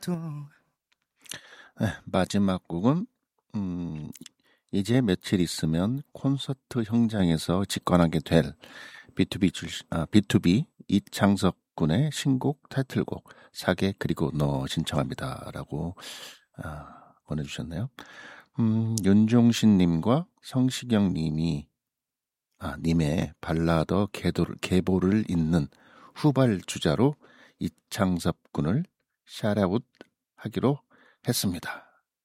네, 마지막 곡은 이제 며칠 있으면 콘서트 현장에서 직관하게 될 B2B 이창섭 군의 신곡 타이틀곡 사계 그리고 너 신청합니다라고 보내주셨네요. 윤종신 님과 성시경 님의 발라더 계보를 잇는 후발주자로 이창섭 군을 샤라웃 하기로 했습니다.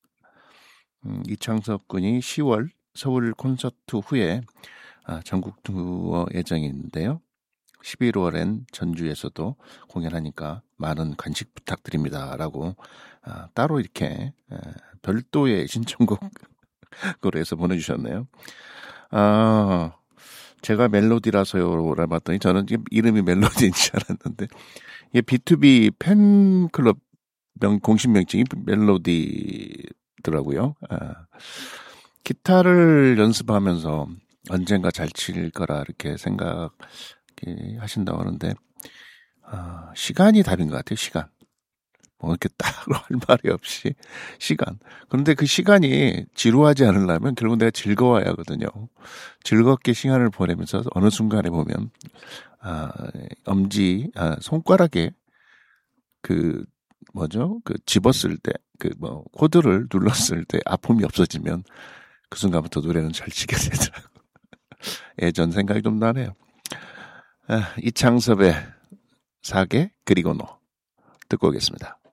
이창섭 군이 10월 서울 콘서트 후에 전국 투어 예정인데요. 11월엔 전주에서도 공연하니까 많은 관심 부탁드립니다라고 따로 이렇게 별도의 신청곡으로 해서 보내주셨네요. 제가 멜로디라서요라고 봤더니 저는 지금 이름이 멜로디인 줄 알았는데 이게 B2B 팬클럽 공식 명칭이 멜로디더라고요. 기타를 연습하면서 언젠가 잘 칠 거라 이렇게 생각하신다고 하는데 시간이 답인 것 같아요. 시간. 뭐 이렇게 따로 할 말이 없이 시간. 그런데 그 시간이 지루하지 않으려면 결국 내가 즐거워야 하거든요. 즐겁게 시간을 보내면서 어느 순간에 보면 손가락에 집었을 때 코드를 눌렀을 때 아픔이 없어지면 그 순간부터 노래는 잘 치게 되더라고요. 예전 생각이 좀 나네요. 이창섭의 사계 그리고 너 듣고 오겠습니다.